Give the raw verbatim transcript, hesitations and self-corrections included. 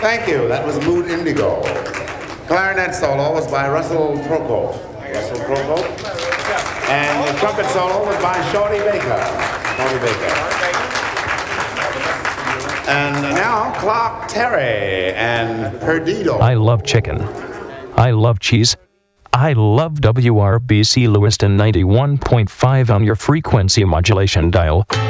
Thank you. That was Mood Indigo. Clarinet solo was by Russell Procope. Russell Procope. And the trumpet solo was by Shorty Baker. Shorty Baker. And now Clark Terry and Perdido. I love chicken. I love cheese. I love W R B C Lewiston ninety-one point five on your frequency modulation dial.